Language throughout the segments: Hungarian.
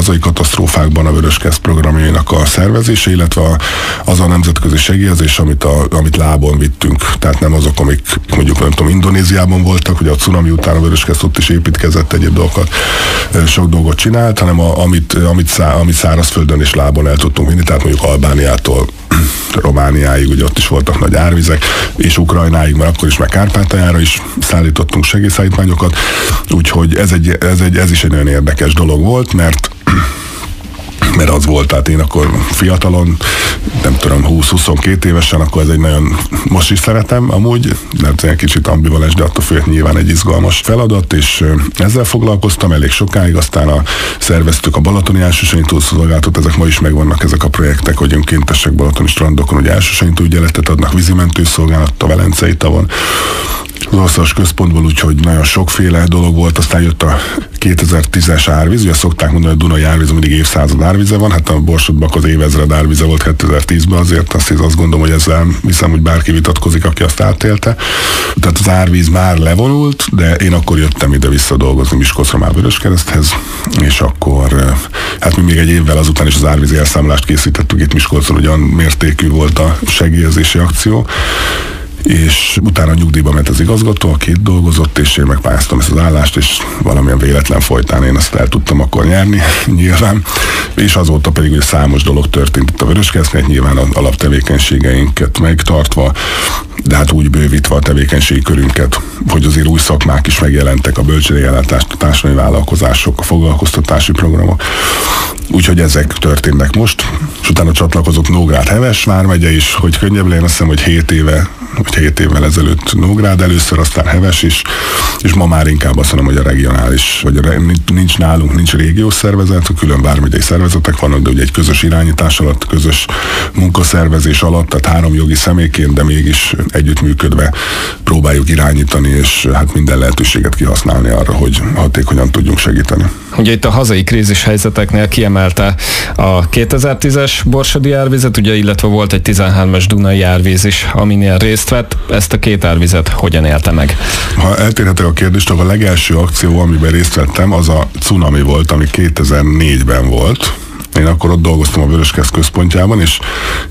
hazai katasztrófákban a Vöröskereszt programjainak a szervezése, illetve az a nemzetközi segélyezés, amit lábon vittünk. Tehát nem azok, amik mondjuk nem tudom, Indonéziában voltak, ugye a cunami után a Vöröskereszt ott is építkezett, egyéb dolgokat, sok dolgot csinált, hanem amit szárazföldön és lábon el tudtunk vinni, tehát mondjuk Albániától Romániáig, ugye ott is voltak nagy árvizek, és Ukrajnáig, mert akkor is meg Kárpátaljára is szállítottunk segélyszállítmányokat, úgyhogy ez is egy nagyon érdekes dolog volt, mert az volt, tehát én akkor fiatalon, nem tudom, 20-22 évesen, akkor ez egy nagyon, most is szeretem amúgy, mert egy kicsit ambivalens, de attól főleg nyilván egy izgalmas feladat, és ezzel foglalkoztam elég sokáig, aztán szerveztük a balatoni elsősegítő szolgálatot, ezek ma is megvannak ezek a projektek, hogy önkéntesek balatoni strandokon, ugye elsősegítő ügyeletet adnak, vízimentő szolgálat a Velencei tavon, az országos központból, úgyhogy nagyon sokféle dolog volt, aztán jött a 2010-es árvíz, ugye szokták mondani, hogy a Dunai árvíz mindig évszázad árvíze van, hát a Borsodban az évezred árvíze volt 2010-ben, azért azt gondolom, hogy ezzel hiszem, hogy bárki vitatkozik, aki azt átélte. Tehát az árvíz már levonult, de én akkor jöttem ide visszadolgozni Miskolcra már Vöröskereszthez, és akkor hát mi még egy évvel azután is az árvízi elszámolást készítettük itt Miskolcon, ugyan mértékű volt a segélyezési akció, és utána nyugdíjba ment az igazgató, aki itt dolgozott, és én megpályáztam ezt az állást, és valamilyen véletlen folytán én ezt el tudtam akkor nyerni, nyilván, és azóta pedig ugye számos dolog történt itt a Vöröskeresztnél, nyilván az alaptevékenységeinket megtartva, de hát úgy bővítve a tevékenységi körünket, hogy azért új szakmák is megjelentek, a bölcsődéjellátás, a társadalmi vállalkozások, a foglalkoztatási programok, úgyhogy ezek történnek most, és utána csatlakozott Nógrád-Heves vármegye is, hogy könnyebb legyen, azt hiszem, hogy 7 évvel ezelőtt Nógrád először, aztán Heves is, és ma már inkább azt mondom, hogy a regionális, vagy nincs régiós szervezet, külön vármegyei szervezetek vannak, de ugye egy közös irányítás alatt, közös munkaszervezés alatt, tehát 3 jogi személyként, de mégis együttműködve próbáljuk irányítani, és hát minden lehetőséget kihasználni arra, hogy hatékonyan tudjunk segíteni. Ugye itt a hazai krízis helyzeteknél kiemelte a 2010-es borsodi árvizet, ugye, illetve volt egy 13-as Dunai árvíz is, aminél részt vett. Ezt a két árvizet hogyan élte meg? Ha eltérhetek a kérdést, akkor a legelső akció, amiben részt vettem, az a cunami volt, ami 2004-ben volt. Én akkor ott dolgoztam a Vöröskereszt központjában, és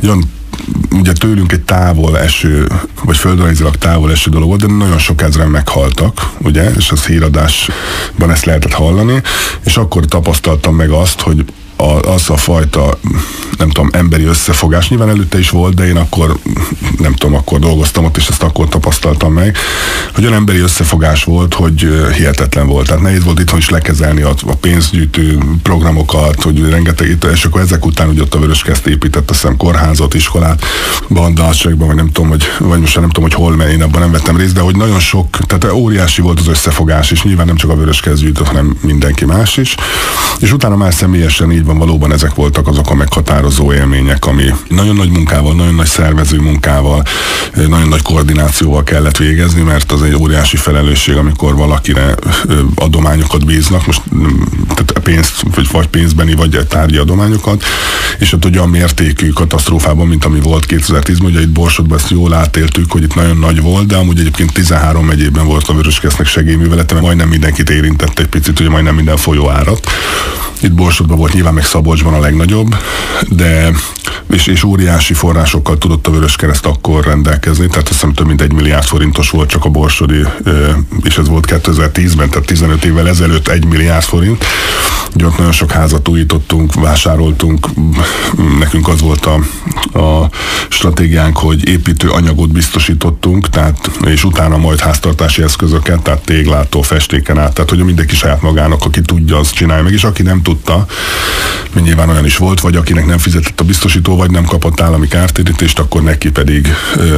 ugye tőlünk egy távol eső, vagy földrajzilag távol eső dolog volt, de nagyon sok ezren meghaltak, ugye, és az híradásban ezt lehetett hallani, és akkor tapasztaltam meg azt, hogy az a fajta, nem tudom, emberi összefogás, nyilván előtte is volt, de én akkor, nem tudom, akkor dolgoztam ott, és ezt akkor tapasztaltam meg, hogy olyan emberi összefogás volt, hogy hihetetlen volt. Tehát nehéz volt itthon is lekezelni a pénzgyűjtő programokat, hogy rengeteg, és akkor ezek után ugye ott a Vöröskereszt épített, azt hiszem, kórházat, iskolát, Bandalságban, vagy nem tudom, vagy most nem tudom, hogy hol, mert én abban nem vettem részt, de hogy nagyon sok, tehát óriási volt az összefogás, és nyilván nem csak a Vöröskereszt gyűjtött, hanem mindenki más is. És utána már személyesen így van, valóban ezek voltak azok a meghatározó élmények, ami nagyon nagy munkával, nagyon nagy szervező munkával, nagyon nagy koordinációval kellett végezni, mert az egy óriási felelősség, amikor valakire adományokat bíznak, most tehát pénzt, vagy pénzbeni, vagy tárgyi adományokat, és ott olyan mértékű katasztrófában, mint ami volt 2010-ben, ugye itt Borsodban ezt jól átéltük, hogy itt nagyon nagy volt, de amúgy egyébként 13 megyében volt a Vöröskeresztnek segélyművelete, mert majdnem mindenkit érintett egy picit, ugye majdnem minden folyó áradt. Itt Borsodban volt, nyilván meg Szabolcsban a legnagyobb, de és óriási forrásokkal tudott a Vöröskereszt akkor rendelkezni, tehát azt hiszem több mint 1 milliárd forintos volt csak a borsodi, és ez volt 2010-ben, tehát 15 évvel ezelőtt 1 milliárd forint. Ugye ott nagyon sok házat újítottunk, vásároltunk, nekünk az volt a stratégiánk, hogy építő anyagot biztosítottunk, tehát, és utána majd háztartási eszközöket, tehát téglától festéken át, tehát hogy mindenki saját magának, aki tudja, az csinálja meg, és aki nem tudta, nyilván olyan is volt, vagy akinek nem fizetett a biztosító, vagy nem kapott állami kártérítést, akkor neki pedig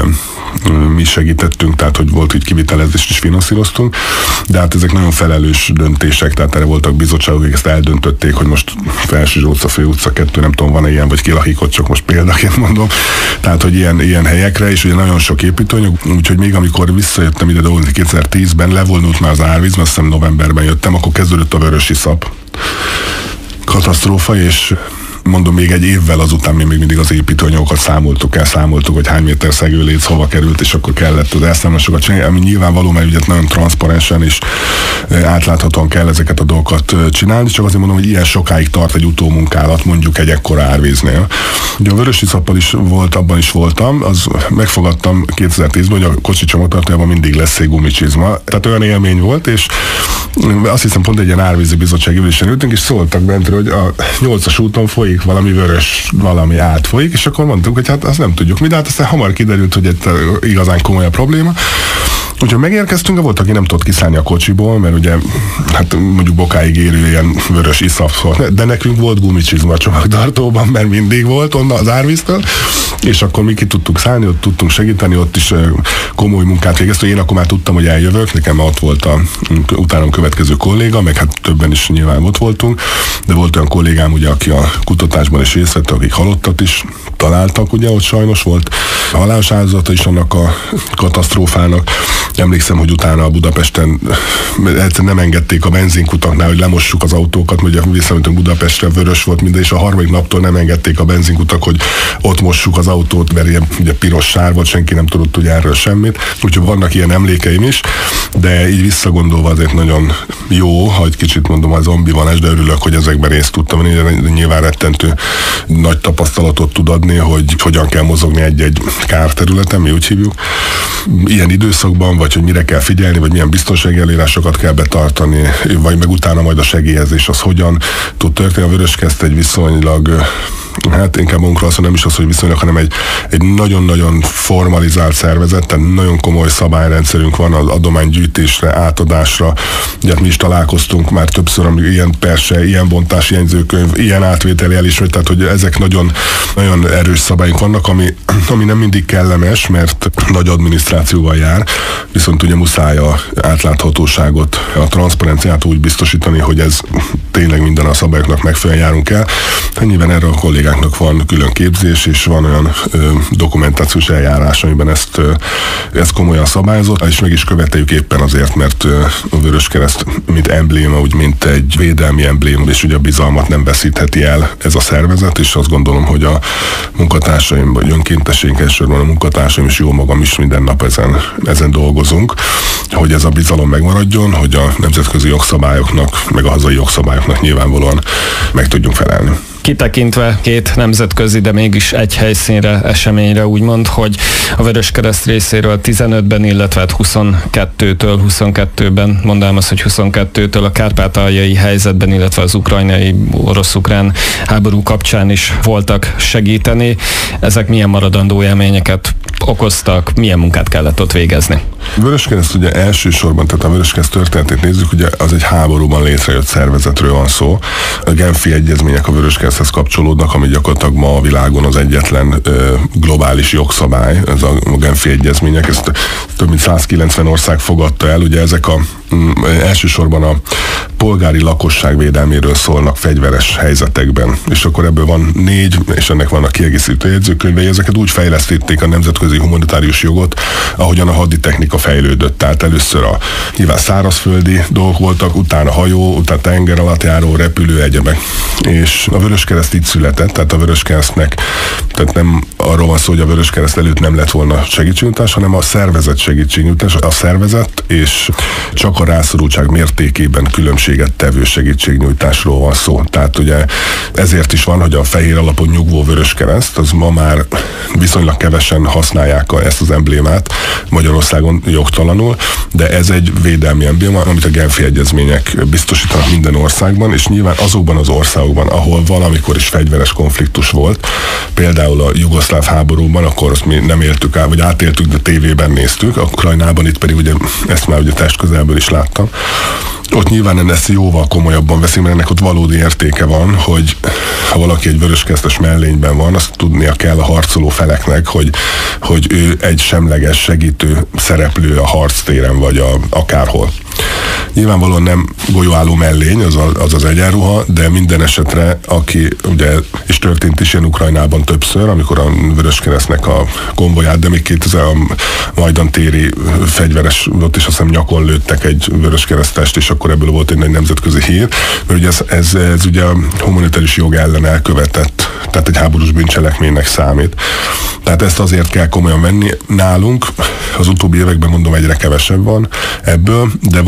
mi segítettünk, tehát hogy volt, hogy kivitelezést is finanszíroztunk, de hát ezek nagyon felelős döntések, tehát erre voltak bizottságok, akik ezt eldöntötték, hogy most Felső Zsóca, Fő utca 2, nem tudom, van-e ilyen, vagy Kilahikot, csak most példaként mondom, tehát hogy ilyen helyekre, és ugye nagyon sok építőanyag, úgyhogy még amikor visszajöttem ide dolgozni 2010-ben, levonult már az árvíz, azt hiszem novemberben jöttem, akkor kezdődött a vörösiszap katasztrófa, és mondom, még egy évvel azután még mindig az építőanyagokat számoltuk, hogy hány méter szegőléc hova került, és akkor kellett az elszámolásokat csinálni, ami nyilvánvaló, mert ugye nagyon transzparensen és átláthatóan kell ezeket a dolgokat csinálni, csak azért mondom, hogy ilyen sokáig tart egy utómunkálat, mondjuk egy ekkora árvíznél. Ugye a vörösiszappal is volt, abban is voltam, az megfogadtam 2010-ben, hogy a kocsi csomagtartójában mindig lesz egy gumicsizma. Tehát olyan élmény volt, és azt hiszem pont egy ilyen árvízi bizottsági ülésen ültünk, és szóltak bentről, hogy a 8-as úton folyik valami vörös, valami átfolyik, és akkor mondtuk, hogy hát azt nem tudjuk mi, de hát aztán hamar kiderült, hogy egy igazán komoly a probléma. Úgyhogy megérkeztünk, volt, aki nem tudott kiszállni a kocsiból, mert ugye, hát mondjuk bokáig érő ilyen vörös iszap volt, de nekünk volt gumicsizma a csomagtartóban, mert mindig volt onnan az árvíztől, és akkor mi ki tudtuk szállni, ott tudtunk segíteni, ott is komoly munkát végeztünk. Én akkor már tudtam, hogy eljövök, nekem ott volt a utánam következő kolléga, meg hát többen is nyilván ott voltunk, de volt olyan kollégám, ugye, aki a kutatásban is részt vett, akik halottat is találtak, ugye, ott sajnos volt halálos áldozata is annak a katasztrófának. Emlékszem, hogy utána a Budapesten egyszerűen nem engedték a benzinkutaknál, hogy lemossuk az autókat, ugye visszamentünk Budapestre, vörös volt minden, és a harmadik naptól nem engedték a benzinkutak, hogy ott mossuk az autót, mert ilyen ugye piros sár volt, senki nem tudott ugye erről semmit. Úgyhogy vannak ilyen emlékeim is, de így visszagondolva azért nagyon jó, ha egy kicsit mondom, az ambivalens, de örülök, hogy ezekben részt tudtam venni. Nyilván rettentő nagy tapasztalatot tud adni, hogy hogyan kell mozogni egy kárterületen, mi úgy hívjuk. Ilyen időszakban, vagy hogy mire kell figyelni, vagy milyen biztonsági előírásokat kell betartani, vagy meg utána majd a segélyezés, az hogyan tud történni. A Vöröskereszt egy viszonylag, hát inkább magunkról azt nem is az, hogy viszonylag, hanem egy nagyon-nagyon formalizált szervezet, tehát nagyon komoly szabályrendszerünk van az adománygyűjtésre, átadásra. Ugye mi is találkoztunk már többször, amíg ilyen perse, ilyen bontási jegyzőkönyv, ilyen átvételi elismert, tehát hogy ezek nagyon, nagyon erős szabályok vannak, ami nem mindig kellemes, mert nagy adminisztrációval jár, viszont ugye muszáj a átláthatóságot, a transzparenciát úgy biztosítani, hogy ez tényleg minden a szabályoknak megfelelően járunk el. Nyilván erre a kollégáknak van külön képzés, és van olyan dokumentációs eljárás, amiben ezt komolyan szabályozott, és meg is követeljük éppen azért, mert a Vöröskereszt mint embléma, úgy mint egy védelmi embléma, és ugye a bizalmat nem veszítheti el ez a szervezet, és azt gondolom, hogy a munkatársaim, vagy önkénteseink, elsősorban a munkatársaim, és jó magam is minden nap ezen dolgozunk, hogy ez a bizalom megmaradjon, hogy a nemzetközi jogszabályoknak, meg a hazai jogszabályoknak nyilvánvalóan meg tudjunk felelni. Kitekintve két nemzetközi, de mégis egy helyszínre, eseményre úgymond, hogy a Vöröskereszt részéről 15-ben, illetve 22-ben, mondanám azt, hogy 22-től a kárpátaljai helyzetben, illetve az ukrajnai orosz-ukrán háború kapcsán is voltak segíteni. Ezek milyen maradandó élményeket okoztak, milyen munkát kellett ott végezni? A Vöröskereszt ugye elsősorban, tehát a Vöröskereszt történetét nézzük, ugye az egy háborúban létrejött szervezetről van szó. A Genfi egyezmények a Vöröskereszthez kapcsolódnak, ami gyakorlatilag ma a világon az egyetlen globális jogszabály, ez a Genfi egyezmények, ezt több mint 190 ország fogadta el, ugye ezek elsősorban a polgári lakosság védelméről szólnak fegyveres helyzetekben, és akkor ebből van 4, és ennek vannak kiegészítő jegyzőkönyvei, ezeket úgy fejlesztették a nemzetközi humanitárius jogot, ahogyan a haditechnika fejlődött, tehát először nyilván szárazföldi dolgok voltak, utána hajó, utána tenger alatt járó, repülő, egyebek. És a Vöröskereszt így született, tehát a Vöröskeresztnek, tehát nem arról van szó, hogy a Vöröskereszt előtt nem lett volna segítségnyújtás, hanem a szervezet segítségnyújtás, a szervezet és csak a rászorultság mértékében különbséget tevő segítségnyújtásról van szó. Tehát ugye ezért is van, hogy a fehér alapon nyugvó Vöröskereszt, az ma már viszonylag kevesen használják ezt az emblémát Magyarországon jogtalanul, de ez egy védelmi embléma, amit a Genfi egyezmények biztosítanak minden országban, és nyilván azokban az országokban, ahol valamikor is fegyveres konfliktus volt, például a jugoszláv háborúban, akkor azt mi nem éltük át, vagy átéltük, de tévében néztük, a Ukrajnában itt pedig ugye ezt már ugye testközelből is láttam. Ott nyilván ezt jóval komolyabban veszik, mert ennek ott valódi értéke van, hogy ha valaki egy vöröskeresztes mellényben van, azt tudnia kell a harcoló feleknek, hogy ő egy semleges segítő szereplő a harctéren, vagy akárhol. Nyilvánvalóan nem golyóálló mellény, az egyenruha, de minden esetre, aki ugye, és történt is ilyen Ukrajnában többször, amikor a Vöröskeresztnek a konvoját, de még 2000 a Majdan téri fegyveres, ott is azt hiszem nyakon lőttek egy vöröskeresztest, és akkor ebből volt egy nagy nemzetközi hír, mert ugye ez ugye a humanitárius jog ellen ellen elkövetett, tehát egy háborús bűncselekménynek számít. Tehát ezt azért kell komolyan venni. Nálunk az utóbbi években, mondom, egyre kevesebb van ebből, de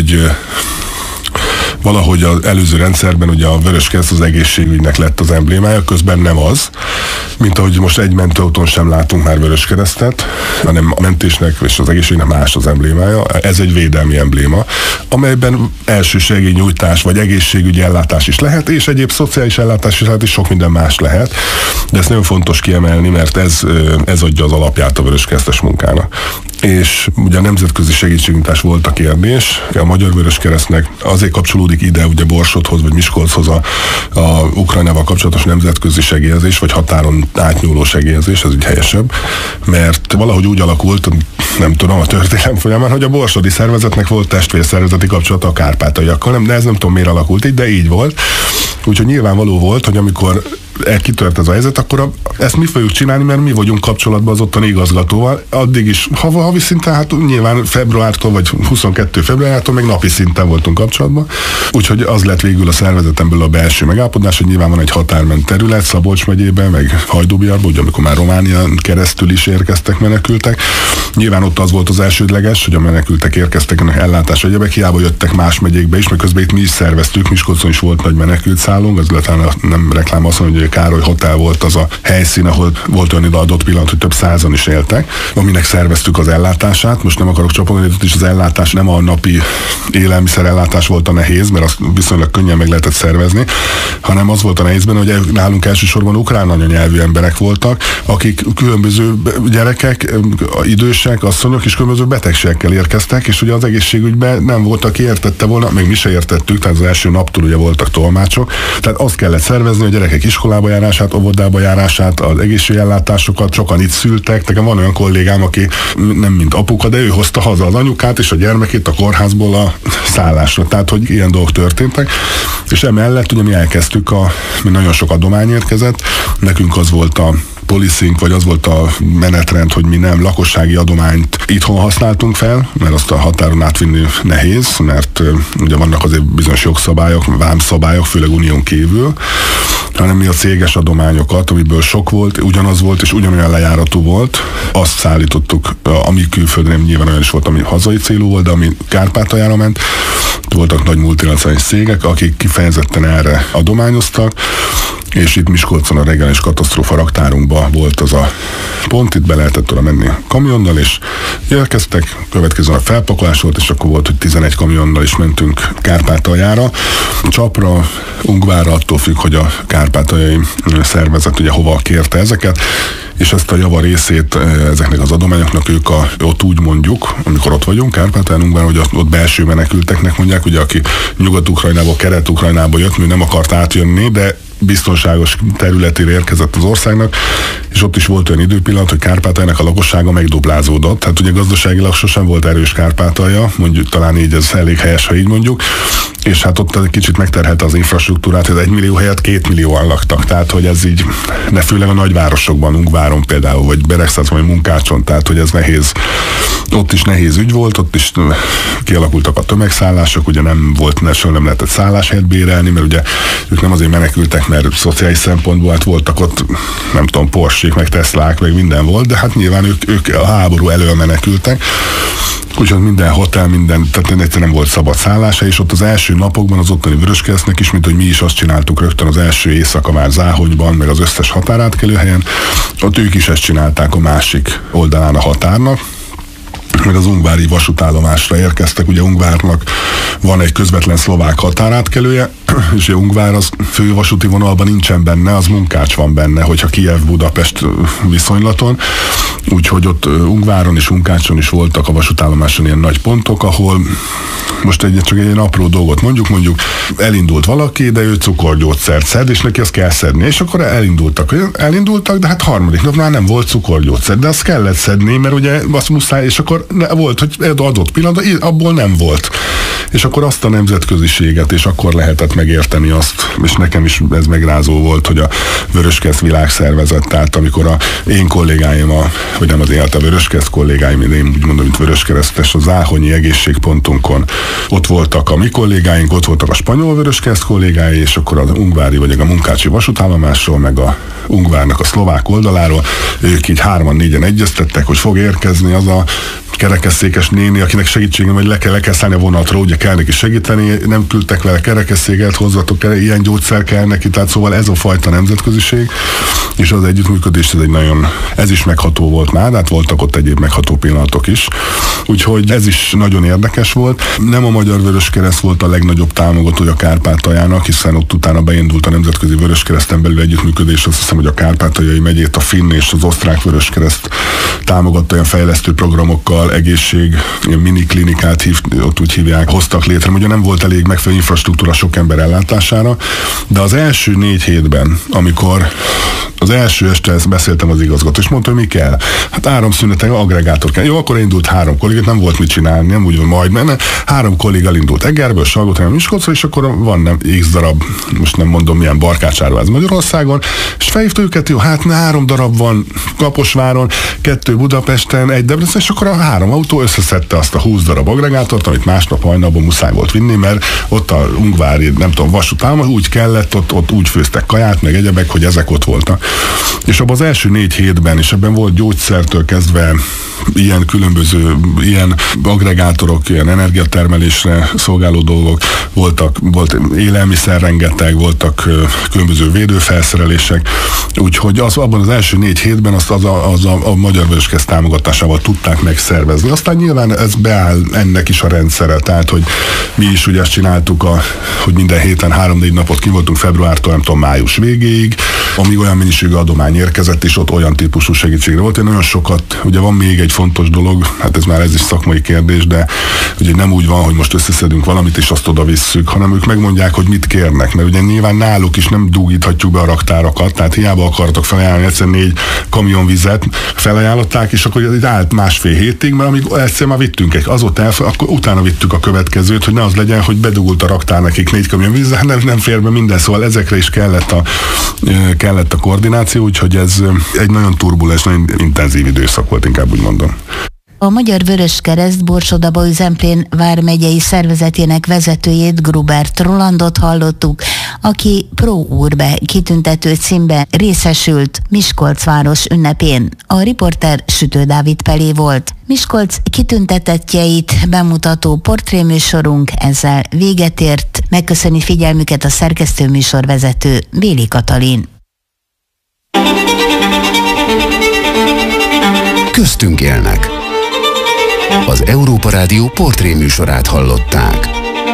valahogy az előző rendszerben ugye a Vöröskereszt az egészségügynek lett az emblémája, közben nem az, mint ahogy most egy mentőautón sem látunk már Vöröskeresztet, hanem a mentésnek és az egészségügynek más az emblémája. Ez egy védelmi embléma, amelyben elsősegélynyújtás vagy egészségügyi ellátás is lehet, és egyéb szociális ellátás is lehet, és sok minden más lehet. De ezt nagyon fontos kiemelni, mert ez adja az alapját a Vöröskeresztes munkának. És ugye a nemzetközi segítségnyújtás volt a kérdés. A Magyar Vöröskeresztnek azért kapcsolódik ide ugye Borsodhoz vagy Miskolchoz a Ukrajnával kapcsolatos nemzetközi segélyezés, vagy határon átnyúló segélyezés, ez így helyesebb, mert valahogy úgy alakult, nem tudom, a történelem folyamán, hogy a borsodi szervezetnek volt testvérszervezeti kapcsolata a kárpátaljakkal, de ez nem tudom miért alakult így, de így volt. Úgyhogy nyilvánvaló volt, hogy amikor kitört ez a helyzet, akkor ezt mi fogjuk csinálni, mert mi vagyunk kapcsolatban az ottani igazgatóval. Addig is havi szinten, hát nyilván februártól, vagy 22 februártól még napi szinten voltunk kapcsolatban. Úgyhogy az lett végül a szervezetemből a belső megállapodás, hogy nyilván van egy határment terület Szabolcs megyében, meg Hajdúbiarban, ugye amikor már Románián keresztül is érkeztek menekültek. Nyilván ott az volt az elsődleges, hogy a menekültek érkeztek, ennek ellátás egyebek, hiába jöttek más megyékbe is, mert közben itt mi is szerveztük, Miskolcon is volt nagy menekült szállónk, az lett nem reklám azt mondja, hogy Károly Hotel volt az a helyszín, ahol volt olyan adott pillanat, hogy több százan is éltek, aminek szerveztük az ellátását. Most nem akarok csapolni, hogy is az ellátás nem a napi élelmiszerellátás volt a nehéz, mert azt viszonylag könnyen meg lehetett szervezni, hanem az volt a nehéz benne, hogy nálunk elsősorban ukrán anyanyelvű emberek voltak, akik különböző gyerekek, idősek, asszonyok is különböző betegségekkel érkeztek, és ugye az egészségügyben nem volt, aki értette volna, még mi se értettük, tehát az első naptól ugye voltak tolmácsok, tehát azt kellett szervezni, a gyerekek iskolába járását, óvodába járását, az egészségellátásokat, sokan itt szültek. Nekem van olyan kollégám, aki nem mint apuka, de ő hozta haza az anyukát és a gyermekét a kórházból a szállásra. Tehát, hogy ilyen dolgok történtek. És emellett ugye mi elkezdtük, mi nagyon sok adomány érkezett, nekünk az volt a policing, vagy az volt a menetrend, hogy mi nem lakossági adományt itthon használtunk fel, mert azt a határon átvinni nehéz, mert ugye vannak azért bizonyos jogszabályok, vámszabályok, főleg unión kívül, hanem mi a céges adományokat, amiből sok volt, ugyanaz volt, és ugyanolyan lejáratú volt, azt szállítottuk, ami külföldön nyilván olyan is volt, ami hazai célú volt, de ami Kárpátaljára ment. Voltak nagy multinacionális cégek, akik kifejezetten erre adományoztak, és itt Miskolcon a regionális katasztrófa raktárunkban volt az a pont, itt be lehetett oda menni kamionnal, és érkeztek, következően a felpakolás volt, és akkor volt, hogy 11 kamionnal is mentünk Kárpátaljára. Csapra, Ungvárra, attól függ, hogy a kárpátaljai szervezet ugye hova kérte ezeket, és ezt a java részét ezeknek az adományoknak ők ott úgy mondjuk, amikor ott vagyunk, Kárpátalján, hogy ott belső menekülteknek mondják, ugye aki Nyugat-Ukrajnából, Kelet-Ukrajnából jött, ő nem akart átjönni, de biztonságos területére érkezett az országnak, és ott is volt olyan időpillanat, hogy Kárpátaljnak a lakossága megduplázódott. Hát ugye gazdaságilag sosem volt erős Kárpátalja, mondjuk talán így ez elég helyes, ha így mondjuk, és hát ott egy kicsit megterhelte az infrastruktúrát, hogy 1 millió helyett 2 millióan laktak, tehát hogy ez így, de főleg a nagyvárosokban, Ungváron például, vagy Beregszászon, vagy Munkácson, tehát hogy ez nehéz. Ott is nehéz ügy volt, ott is kialakultak a tömegszállások, ugye nem lehetett szálláshelyet bérelni, mert ugye ők nem azért menekültek, mert szociális szempontból hát voltak ott, nem tudom, Porsche-ék, meg Teslák, meg minden volt, de hát nyilván ők a háború elől menekültek. Úgyhogy minden hotel, tehát egyszerűen nem volt szabad szállása, és ott az első napokban az ottani Vöröskeresztnek is, mint hogy mi is azt csináltuk rögtön az első éjszaka már Záhonyban, meg az összes határátkelő helyen, ott ők is ezt csinálták a másik oldalán a határnak, meg az ungvári vasútállomásra érkeztek, ugye Ungvárnak van egy közvetlen szlovák határátkelője, és ugye Ungvár az fővasúti vonalban nincsen benne, az Munkács van benne, hogyha Kijev-Budapest viszonylaton, úgyhogy ott Ungváron és Munkácson is voltak a vasútállomáson ilyen nagy pontok, ahol most csak egy apró dolgot mondjuk elindult valaki, de ő cukorgyógyszert szed, és neki azt kell szedni, és akkor elindultak, de hát harmadik napnál nem volt cukorgyógyszer, de azt kellett szedni, mert ugye azt muszáj, és akkor volt, hogy adott pillanatban abból nem volt. És akkor azt a nemzetköziséget, és akkor lehetett megérteni azt, és nekem is ez megrázó volt, hogy a Vöröskereszt világszervezet, tehát amikor a én kollégáim, vagy nem az én, a Vöröskereszt kollégáim, én úgy mondom, mint Vöröskeresztes, a záhonyi egészségpontunkon ott voltak a mi kollégáink, ott voltak a spanyol Vöröskereszt kollégái, és akkor az ungvári, vagy a munkácsi vasútállomásról, meg a Ungvárnak a szlovák oldaláról, ők így 3-4-en egyeztettek, hogy fog érkezni az a kerekesszékes néni, akinek segítségem, hogy le kell szállni a vonatról, ugye kell neki segíteni, nem küldtek vele kerekesszéket, hozzatok el, ilyen gyógyszer kell neki, tehát szóval ez a fajta nemzetköziség, és az együttműködés, ez is megható volt már, de hát voltak ott egyéb megható pillanatok is. Úgyhogy ez is nagyon érdekes volt. Nem a Magyar Vöröskereszt volt a legnagyobb támogatója a Kárpátaljának, hiszen ott utána beindult a Nemzetközi Vöröskereszten belül együttműködés, azt hiszem, hogy a Kárpátaljai megyét a finn és az osztrák Vöröskereszt támogatta olyan fejlesztő programokkal, egészség, ilyen miniklinikát ott úgy hívják, hoztak létre. Ugye nem volt elég megfelelő infrastruktúra sok ember ellátására, de az első 4 hétben, amikor az első este ezt beszéltem az igazgató, és mondta, hogy mi kell. Hát áramszüneten aggregátor kell. Jó, akkor indult 3 kollégát, nem volt mit csinálni, nem úgy van majd menne. 3 kollégával indult Egerből, Salgótarján, Miskolcra, és akkor van nem x darab, most nem mondom milyen barkácsárváz Magyarországon, és felhívta őket, jó, hát 3 darab van Kaposváron, 2 Budapesten, 1 Debrecen, és akkor a 3 autó összeszedte azt a 20 darab aggregátort, amit másnap hajnalban muszáj volt vinni, mert ott a ungvári, nem tudom, vasútállomás úgy kellett, ott úgy főztek kaját, meg egyebek, hogy ezek ott voltak. És abban az első 4 hétben, és ebben volt gyógyszertől kezdve ilyen különböző, ilyen aggregátorok, ilyen energiatermelésre szolgáló dolgok, volt élelmiszer rengeteg, voltak különböző védőfelszerelések, úgyhogy abban az első 4 hétben azt a Magyar Vöröskereszt támogatásával tudták megszervezni. Aztán nyilván ez beáll ennek is a rendszere, tehát hogy mi is ugye ezt csináltuk, hogy minden héten 3-4 napot ki voltunk februártól, nem tudom, május végéig, amíg olyan mennyiségű adomány érkezett, és ott olyan típusú segítségre volt. Én nagyon sokat, ugye van még egy fontos dolog, hát ez is szakmai kérdés, de ugye nem úgy van, hogy most összeszedünk valamit, és azt oda visszük, hanem ők megmondják, hogy mit kérnek, mert ugye nyilván náluk is nem dúgíthatjuk be a raktárakat, tehát hiába akartak felajánlani egyszer 4 kamion vizet, felajánlották, és akkor itt állt 1,5 hétig, mert amíg egyszer már vittünk akkor utána vittük a következőt, hogy ne az legyen, hogy bedugult a raktár nekik 4 kamion vízzel, hát nem fér be minden, szóval ezekre is kellett a koordináció, úgyhogy ez egy nagyon turbulens, nagyon intenzív időszak volt, inkább úgy mondom. A Magyar Vöröskereszt Borsod-Abaúj-Zemplén vármegyei szervezetének vezetőjét, Grubert Rolandot hallottuk, aki Pro Urbe kitüntető címben részesült Miskolc város ünnepén. A riporter Sütő Dávid Pelé volt. Miskolc kitüntetettjeit bemutató portréműsorunk ezzel véget ért. Megköszöni figyelmüket a szerkesztőműsorvezető Béli Katalin. Köztünk élnek. Az Európa Rádió portréműsorát hallották.